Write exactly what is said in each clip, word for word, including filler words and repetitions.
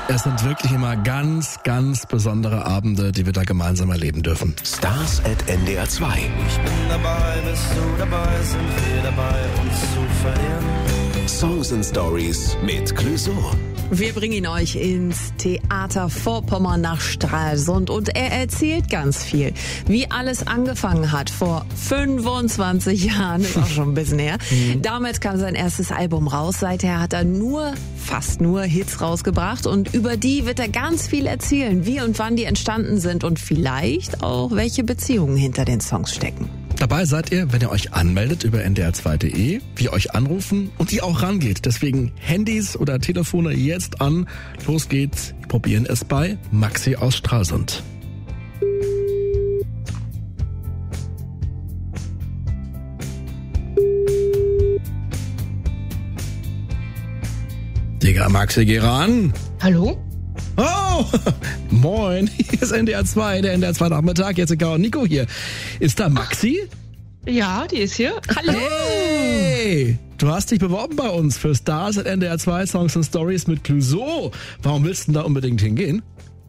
Es sind wirklich immer ganz, ganz besondere Abende, die wir da gemeinsam erleben dürfen. Stars at N D R zwei. Ich bin dabei, bist du dabei, sind wir dabei, uns zu verlieren. Songs and Stories mit Clouseau. Wir bringen euch ins Theater Vorpommern nach Stralsund und er erzählt ganz viel, wie alles angefangen hat vor fünfundzwanzig Jahren, ist auch schon ein bisschen her. Mhm. Damals kam sein erstes Album raus, seither hat er nur, fast nur Hits rausgebracht und über die wird er ganz viel erzählen, wie und wann die entstanden sind und vielleicht auch, welche Beziehungen hinter den Songs stecken. Dabei seid ihr, wenn ihr euch anmeldet über N D R zwei Punkt de, wir euch anrufen und ihr auch rangeht. Deswegen Handys oder Telefone jetzt an. Los geht's. Wir probieren es bei Maxi aus Stralsund. Digga, Maxi, geh ran. Hallo? Oh, moin, hier ist N D R zwei, der N D R zwei Nachmittag, Jessica und Nico hier. Ist da Maxi? Ja, die ist hier. Hallo! Hey, du hast dich beworben bei uns für Stars at N D R zwei Songs and Stories mit Clouseau. Warum willst du denn da unbedingt hingehen?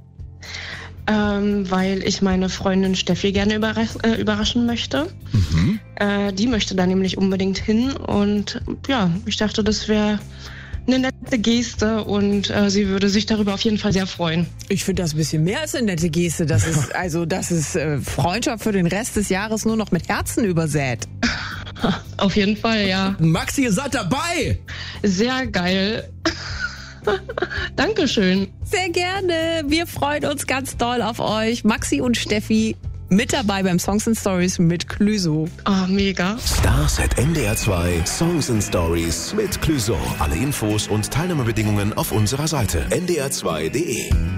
Ähm, weil ich meine Freundin Steffi gerne überras- äh, überraschen möchte. Mhm. Äh, die möchte da nämlich unbedingt hin und ja, ich dachte, das wäre eine nette Geste und äh, sie würde sich darüber auf jeden Fall sehr freuen. Ich finde das ein bisschen mehr als eine nette Geste. Das ist also das ist äh, Freundschaft für den Rest des Jahres nur noch mit Herzen übersät. Auf jeden Fall, ja. Maxi, ihr seid dabei! Sehr geil. Dankeschön. Sehr gerne. Wir freuen uns ganz doll auf euch. Maxi und Steffi mit dabei beim Songs and Stories mit Clouseau. Ah, oh, mega. Stars at N D R zwei Songs and Stories mit Clouseau. Alle Infos und Teilnahmebedingungen auf unserer Seite n d r zwei punkt de.